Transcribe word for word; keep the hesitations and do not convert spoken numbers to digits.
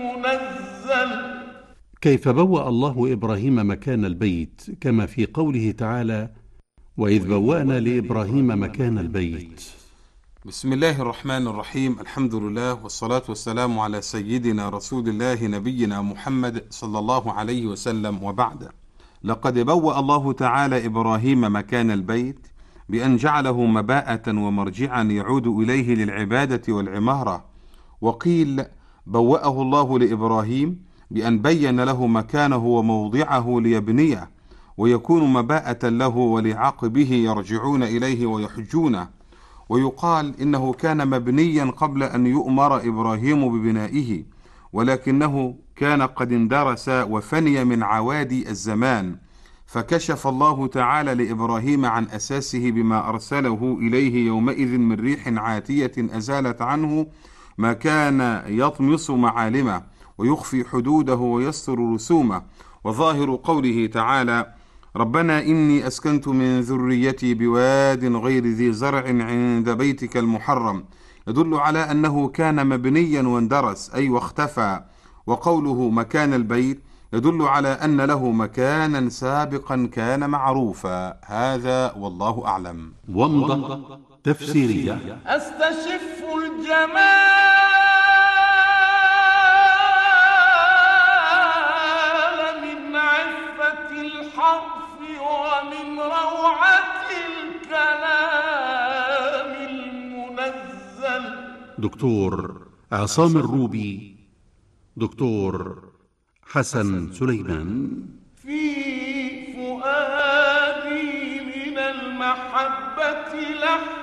منزل. كيف بوأ الله إبراهيم مكان البيت، كما في قوله تعالى: وإذ بوأنا لإبراهيم مكان البيت. بسم الله الرحمن الرحيم. الحمد لله والصلاة والسلام على سيدنا رسول الله نبينا محمد صلى الله عليه وسلم، وبعد. لقد بوأ الله تعالى إبراهيم مكان البيت بأن جعله مباءة ومرجعا يعود إليه للعبادة والعمارة. وقيل بوأه الله لإبراهيم بأن بين له مكانه وموضعه ليبنيه ويكون مباءة له ولعقبه يرجعون إليه ويحجونه. ويقال إنه كان مبنيا قبل أن يؤمر إبراهيم ببنائه، ولكنه كان قد اندرس وفني من عوادي الزمان، فكشف الله تعالى لإبراهيم عن أساسه بما أرسله إليه يومئذ من ريح عاتية أزالت عنه ما كان يطمس معالمه ويخفي حدوده ويستر رسومه. وظاهر قوله تعالى: ربنا إني أسكنت من ذريتي بواد غير ذي زرع عند بيتك المحرم، يدل على أنه كان مبنيا واندرس، أي واختفى. وقوله مكان البيت يدل على أن له مكانا سابقا كان معروفا. هذا والله أعلم. ومضة تفسيرية. أستشف الجمال من عفة الحرف ومن روعة الكلام المنزل. دكتور عصام الروبي، دكتور حسن سليمان. في فؤادي من المحبة لحظة